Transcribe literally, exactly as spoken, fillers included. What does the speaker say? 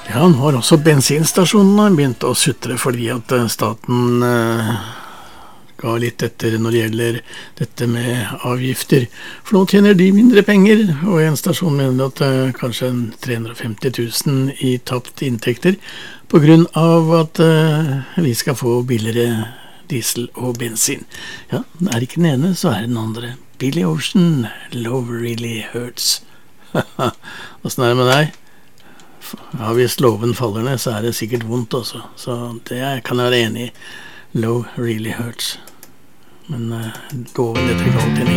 Ja, nå har også bensinstasjonene begynt å sutre fordi at eh, staten eh, ga litt etter når det gjelder dette med avgifter. For nå tjener de mindre penger, og en stasjon mener at eh, kanskje en tre hundre og femti tusen i tapt inntekter på grunn av at eh, vi skal få billigere diesel og bensin. Ja, er ikke den ene, så er den andre. Billy Ocean, Love Really Hurts. Hvordan er det med deg? Ja, hvis loven faller ned, så er det sikkert vondt også. Så det kan jeg være enig i. Love Really Hurts. Men uh, loven, det trenger alltid en